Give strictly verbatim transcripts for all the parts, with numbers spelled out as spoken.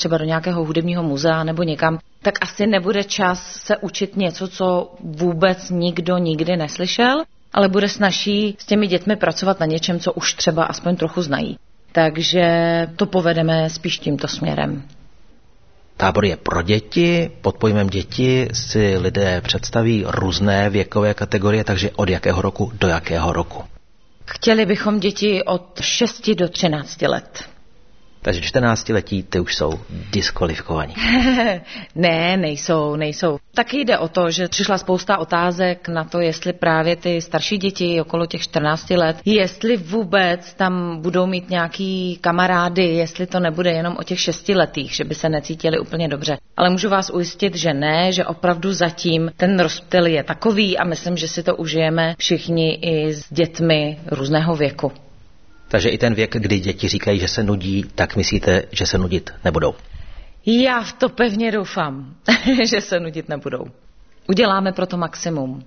třeba do nějakého hudebního muzea nebo někam, tak asi nebude čas se učit něco, co vůbec nikdo nikdy neslyšel, ale bude snazší s těmi dětmi pracovat na něčem, co už třeba aspoň trochu znají. Takže to povedeme spíš tímto směrem. Tábor je pro děti, pod pojmem děti si lidé představí různé věkové kategorie, takže od jakého roku do jakého roku? Chtěli bychom děti od šesti do třinácti let. Takže čtrnáctiletí ty už jsou diskvalifikovaní. Ne, nejsou, nejsou. Taky jde o to, že přišla spousta otázek na to, jestli právě ty starší děti okolo těch čtrnácti let, jestli vůbec tam budou mít nějaký kamarády, jestli to nebude jenom o těch šestiletých, že by se necítili úplně dobře. Ale můžu vás ujistit, že ne, že opravdu zatím ten rozptyl je takový a myslím, že si to užijeme všichni i s dětmi různého věku. Takže i ten věk, kdy děti říkají, že se nudí, tak myslíte, že se nudit nebudou? Já v to pevně doufám, že se nudit nebudou. Uděláme pro to maximum.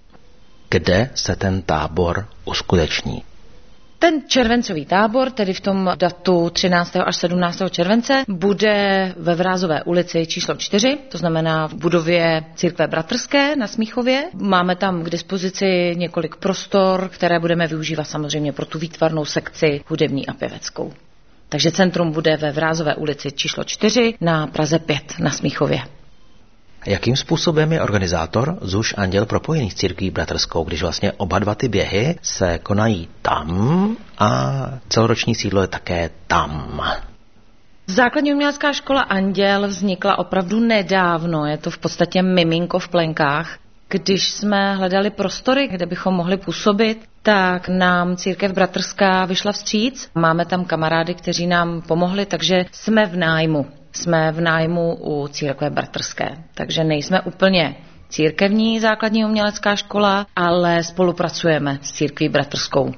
Kde se ten tábor uskuteční? Ten červencový tábor, tedy v tom datu třináctého až sedmnáctého července, bude ve Vrázové ulici číslo čtyři, to znamená v budově Církve bratrské na Smíchově. Máme tam k dispozici několik prostor, které budeme využívat samozřejmě pro tu výtvarnou sekci hudební a pěveckou. Takže centrum bude ve Vrázové ulici číslo čtyři na Praze pět na Smíchově. Jakým způsobem je organizátor Zuš Anděl propojený s Církví bratrskou, když vlastně oba dva ty běhy se konají tam a celoroční sídlo je také tam? Základní umělecká škola Anděl vznikla opravdu nedávno, je to v podstatě miminko v plenkách. Když jsme hledali prostory, kde bychom mohli působit, tak nám Církev bratrská vyšla vstříc. Máme tam kamarády, kteří nám pomohli, takže jsme v nájmu. Jsme v nájmu u Církve bratrské, takže nejsme úplně církevní základní umělecká škola, ale spolupracujeme s Církví bratrskou.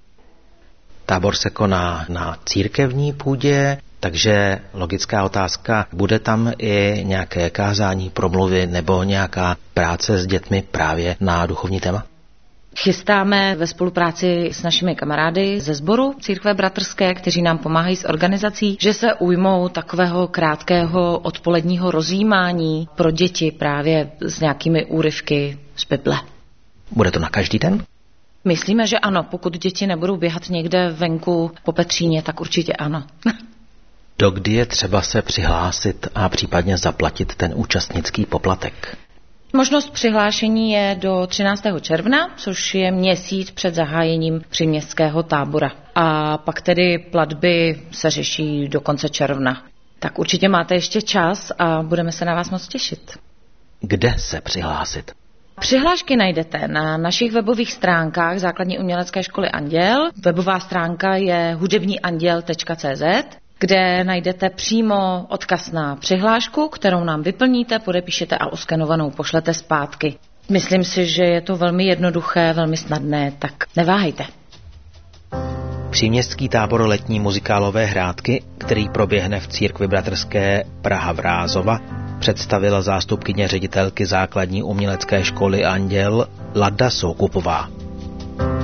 Tábor se koná na církevní půdě, takže logická otázka, bude tam i nějaké kázání, promluvy nebo nějaká práce s dětmi právě na duchovní téma? Chystáme ve spolupráci s našimi kamarády ze sboru Církve bratrské, kteří nám pomáhají s organizací, že se ujmou takového krátkého odpoledního rozjímání pro děti právě s nějakými úryvky z Bible. Bude to na každý den? Myslíme, že ano. Pokud děti nebudou běhat někde venku po Petříně, tak určitě ano. Dokdy je třeba se přihlásit a případně zaplatit ten účastnický poplatek? Možnost přihlášení je do třináctého června, což je měsíc před zahájením příměstského tábora. A pak tedy platby se řeší do konce června. Tak určitě máte ještě čas a budeme se na vás moc těšit. Kde se přihlásit? Přihlášky najdete na našich webových stránkách Základní umělecké školy Anděl. Webová stránka je hudební anděl tečka cé zet, kde najdete přímo odkaz na přihlášku, kterou nám vyplníte, podepíšete a oskenovanou pošlete zpátky. Myslím si, že je to velmi jednoduché, velmi snadné, tak neváhejte. Příměstský tábor letní muzikálové hrádky, který proběhne v Církvi bratrské Praha Vrázova, představila zástupkyně ředitelky Základní umělecké školy Anděl Lada Soukupová.